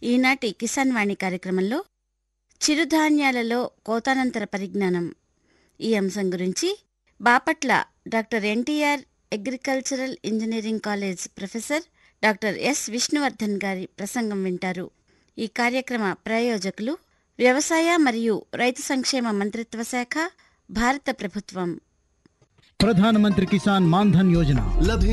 ఈనాటి కిసాన్ వాణి కార్యక్రమంలో చిరుధాన్యాలలో కోతానంతర పరిజ్ఞానం ఈ అంశం గురించి Bapatla doctor NTR agricultural engineering college professor doctor yes Vishnuvardhan గారి ప్రసంగం వింటారు. ఈ కార్యక్రమ ప్రాయోజకులు వ్యవసాయ మరియు రైతు సంక్షేమ మంత్రిత్వ శాఖ, భారత ప్రభుత్వం. ప్రధానమంత్రి కిసాన్ మాన్ ధన్ యోజన